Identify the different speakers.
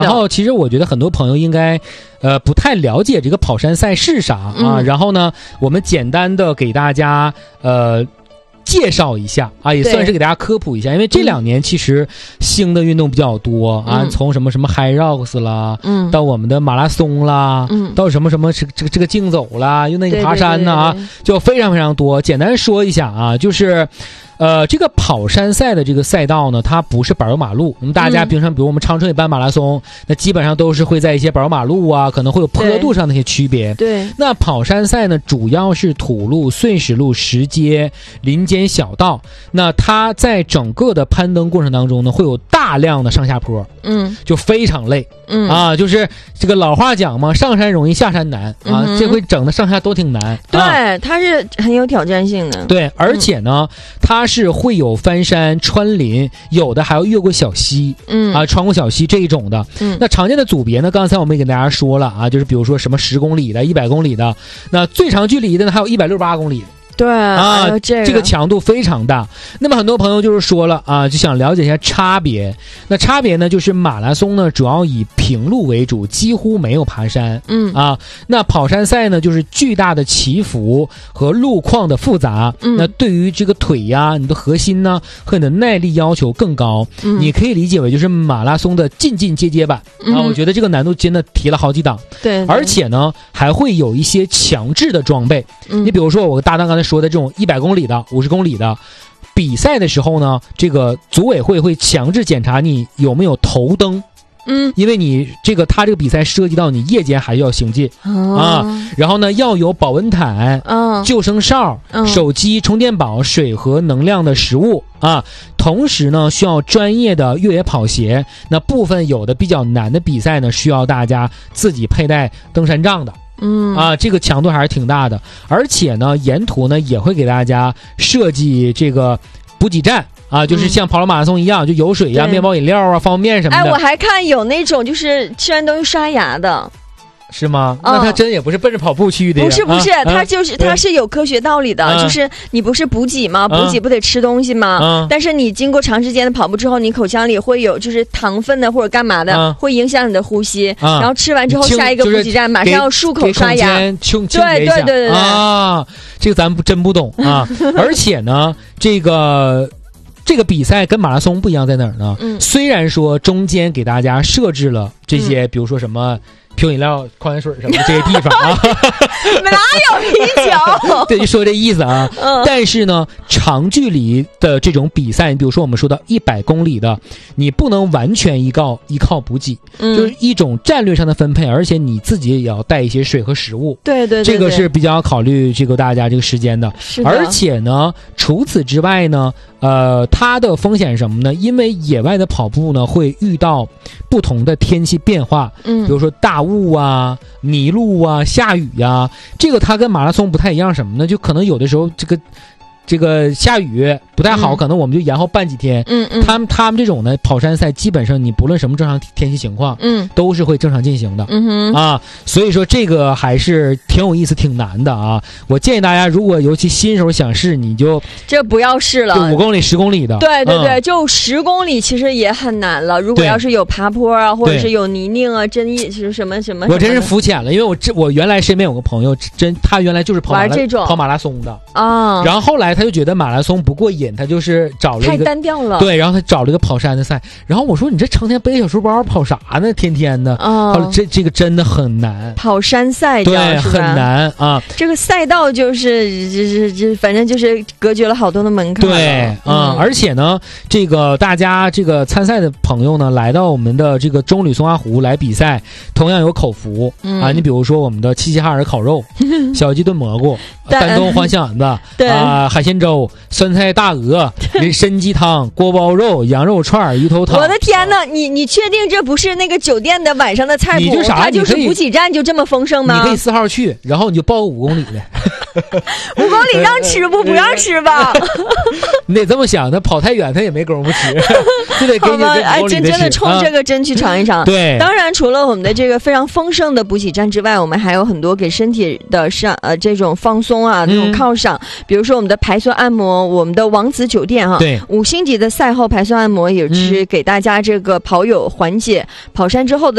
Speaker 1: 然后其实我觉得很多朋友应该不太了解这个跑山赛是啥啊，然后呢我们简单的给大家介绍一下啊，也算是给大家科普一下，因为这2年其实新的运动比较多啊，从什么High Rocks 啦，到我们的马拉松啦，到什么这个竞走啦，又那个爬山呐啊，就非常非常多。简单说一下啊，就是这个跑山赛的这个赛道呢，它不是柏油马路。那么大家平常，比如我们长春一般马拉松，那基本上都是会在一些柏油马路啊，可能会有坡度上的一些区别。
Speaker 2: 对。那
Speaker 1: 跑山赛呢，主要是土路、碎石路、石阶、林间小道。那它在整个的攀登过程当中呢，会有大量的上下坡，就非常累，啊，就是这个老话讲嘛，上山容易下山难啊，这回整的上下都挺难。
Speaker 2: 对，它是很有挑战性的。
Speaker 1: 对，而且呢，它是会有翻山穿林，有的还要越过小溪，穿过小溪这一种的。那常见的组别呢，刚才我们也跟大家说了啊，就是比如说什么10公里的、100公里的，那最长距离的呢还有168公里。
Speaker 2: 对啊，
Speaker 1: 这个强度非常大。那么很多朋友就是说了啊，就想了解一下差别。那差别呢，就是马拉松呢主要以平路为主，几乎没有爬山。那跑山赛呢，就是巨大的起伏和路况的复杂。那对于这个腿呀、你的核心呢和你的耐力要求更高。你可以理解为就是马拉松的进阶版啊。我觉得这个难度真的提了好几档。
Speaker 2: 对，
Speaker 1: 而且呢还会有一些强制的装备。你比如说我搭档刚才说的这种100公里的、50公里的比赛的时候呢，这个组委会会强制检查你有没有头灯。因为你他这个比赛涉及到你夜间还要行进啊，然后呢要有保温毯、救生哨、手机、充电宝、水和能量的食物啊，同时呢需要专业的越野跑鞋。那部分有的比较难的比赛呢，需要大家自己佩戴登山杖的。这个强度还是挺大的，而且呢，沿途呢也会给大家设计这个补给站啊，就是像跑了马拉松一样，就有水呀、面包、饮料啊、方便面什么的。
Speaker 2: 哎，我还看有那种就是吃完东西刷牙的。
Speaker 1: 是吗？那他真也不是奔着跑步去的呀。
Speaker 2: 不是，他就是他是有科学道理的，就是你不是补给吗？补给不得吃东西吗？但是你经过长时间的跑步之后，你口腔里会有就是糖分的或者干嘛的，会影响你的呼吸。然后吃完之后下一个补给站马上要漱口刷牙。对
Speaker 1: 啊，这个咱真不懂啊。而且呢，这个比赛跟马拉松不一样在哪儿呢？虽然说中间给大家设置了这些，比如说什么啤酒饮料、矿泉水什么的这些地方啊，
Speaker 2: 哪有啤酒？
Speaker 1: 对，就说这意思啊。但是呢，长距离的这种比赛，你比如说我们说到100公里的，你不能完全依靠补给，就是一种战略上的分配，而且你自己也要带一些水和食物。
Speaker 2: 对，
Speaker 1: 这个是比较考虑这个大家这个时间的。而且呢，除此之外呢，它的风险是什么呢？因为野外的跑步呢，会遇到不同的天气变化，比如说大雾啊、迷路啊、下雨呀，这个它跟马拉松不太一样，什么呢？就可能有的时候这个下雨不太好，可能我们就延后办几天。他们这种呢，跑山赛基本上你不论什么正常天气情况，都是会正常进行的。所以说这个还是挺有意思、挺难的啊。我建议大家，如果尤其新手想试，你就
Speaker 2: 这不要试了。就
Speaker 1: 5公里、10公里的。
Speaker 2: 对，就10公里其实也很难了。如果要是有爬坡啊，或者是有泥泞啊、针叶什么，
Speaker 1: 我真是肤浅了，因为我原来身边有个朋友，他原来就是跑马拉松的啊，然后后来他就觉得马拉松不过瘾，他就是找了一个
Speaker 2: 太单调了。
Speaker 1: 对，然后他找了一个跑山的赛。然后我说你这成天背小书包跑啥呢？天天的这个真的很难。
Speaker 2: 跑山赛
Speaker 1: 对很难啊。
Speaker 2: 这个赛道就是反正就是隔绝了好多的门槛。
Speaker 1: 对而且呢，这个大家这个参赛的朋友呢，来到我们的这个中旅松花湖来比赛，同样有口福啊。你比如说我们的齐齐哈尔烤肉、小鸡炖蘑菇、丹东黄小丸子海鲜粥、酸菜大鹅、参鸡汤、锅包肉、羊肉串、鱼头汤。
Speaker 2: 我的天哪，你确定这不是那个酒店的晚上的菜谱？它就是补给站就这么丰盛吗？
Speaker 1: 你可以4号去，然后你就报个5公里的。
Speaker 2: 5公里让吃不让吃吧？
Speaker 1: 你得这么想，他跑太远他也没工夫吃，就得给你5公里的吃。
Speaker 2: 真的冲这个真去尝一尝。
Speaker 1: 对，
Speaker 2: 当然除了我们的这个非常丰盛的补给站之外，我们还有很多给身体的这种放松啊，这种犒赏。比如说我们的排酸按摩，我们的王子酒店
Speaker 1: 对
Speaker 2: 5星级的赛后排酸按摩也是给大家这个跑友缓解跑山之后的